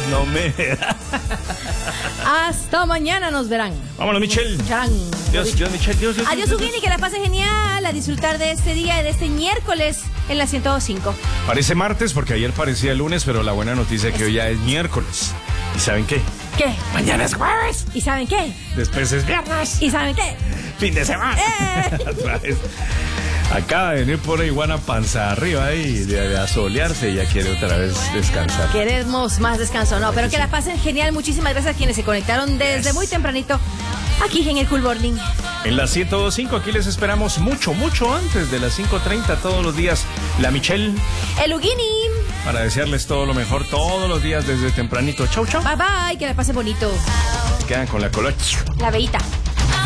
No me... Hasta mañana nos verán. Vámonos, Michelle. Dios, Michelle, Dios. Adiós, Ugini, que la pase genial. A disfrutar de este día, de este miércoles en la 102.5. Parece martes porque ayer parecía lunes, pero la buena noticia es que hoy ya es miércoles. ¿Y saben qué? ¿Qué? Mañana es jueves. ¿Y saben qué? Después es viernes. ¿Y saben qué? Fin de semana. Otra vez. Acaba de venir por Iguana panza arriba ahí de asolearse y ya quiere otra vez descansar. Queremos más descanso, no, pero que la pasen genial. Muchísimas gracias a quienes se conectaron desde muy tempranito aquí en el Cool Morning. En la 102.5 aquí les esperamos mucho antes de las 5:30 todos los días. La Michelle. El Ugini. Para desearles todo lo mejor todos los días desde tempranito. Chau. Bye, que la pasen bonito. Quedan con la colocha. La veita.